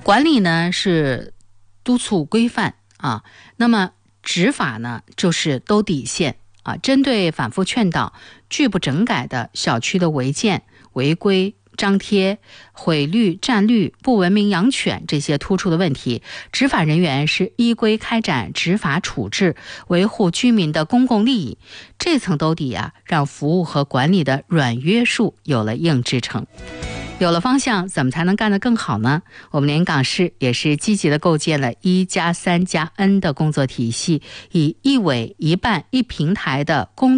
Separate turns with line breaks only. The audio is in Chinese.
管理呢是督促规范啊，那么执法呢就是兜底线啊。针对反复劝导、拒不整改的小区的违建、违规、张贴、毁绿、占绿、不文明养犬这些突出的问题，执法人员是依规开展执法处置，维护居民的公共利益。这层兜底啊，让服务和管理的软约束有了硬支撑。有了方向，怎么才能干得更好呢？我们连港市也是积极地构建了1+3+N 的工作体系，以一委一办一平台的工